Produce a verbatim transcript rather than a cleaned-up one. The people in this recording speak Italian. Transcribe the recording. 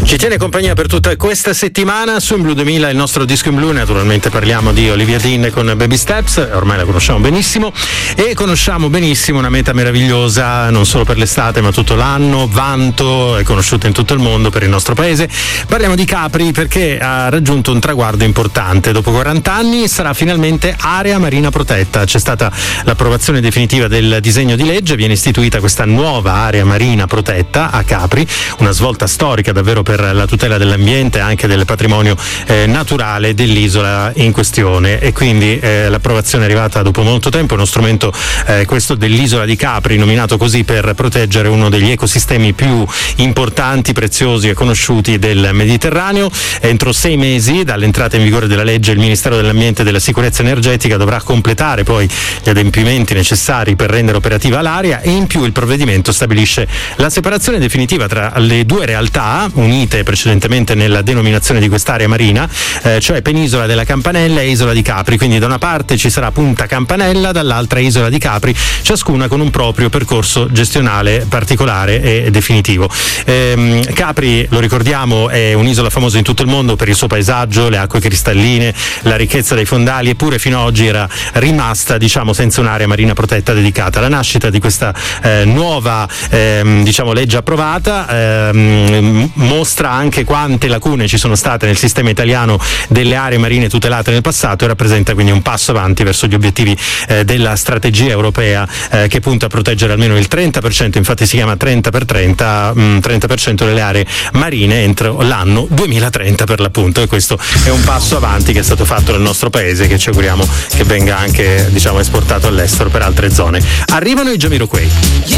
Ci tiene compagnia per tutta questa settimana su In Blu duemila, il nostro disco in blu. Naturalmente parliamo di Olivia Dean con Baby Steps, ormai la conosciamo benissimo, e conosciamo benissimo una meta meravigliosa non solo per l'estate ma tutto l'anno, vanto, è conosciuta in tutto il mondo, per il nostro paese. Parliamo di Capri perché ha raggiunto un traguardo importante. Dopo quaranta anni sarà finalmente area marina protetta. C'è stata l'approvazione definitiva del disegno di legge, viene istituita questa nuova area marina protetta a Capri, una svolta storica davvero per la tutela dell'ambiente e anche del patrimonio eh, naturale dell'isola in questione, e quindi eh, l'approvazione è arrivata dopo molto tempo. Uno strumento eh, questo dell'isola di Capri, nominato così per proteggere uno degli ecosistemi più importanti, preziosi e conosciuti del Mediterraneo. Entro sei mesi dall'entrata in vigore della legge il Ministero dell'Ambiente e della Sicurezza Energetica dovrà completare poi gli adempimenti necessari per rendere operativa l'area, e in più il provvedimento stabilisce la separazione definitiva tra le due realtà unite precedentemente nella denominazione di quest'area marina, eh, cioè Penisola della Campanella e Isola di Capri. Quindi da una parte ci sarà Punta Campanella, dall'altra Isola di Capri, ciascuna con un proprio percorso gestionale particolare e definitivo. Ehm, Capri, lo ricordiamo, è un'isola famosa in tutto il mondo per il suo paesaggio, le acque cristalline, la ricchezza dei fondali, eppure fino ad oggi era rimasta, diciamo, senza un'area marina protetta dedicata. La nascita di questa eh, nuova ehm, diciamo legge approvata ehm, mostra anche quante lacune ci sono state nel sistema italiano delle aree marine tutelate nel passato, e rappresenta quindi un passo avanti verso gli obiettivi eh, della strategia europea eh, che punta a proteggere almeno il trenta per cento, infatti si chiama trenta per trenta, mh, trenta per cento delle aree marine entro l'anno duemilatrenta per l'appunto, e questo è un passo avanti che è stato fatto nel nostro paese, che ci auguriamo che venga anche, diciamo, esportato all'estero per altre zone. Arrivano i Jamiroquai.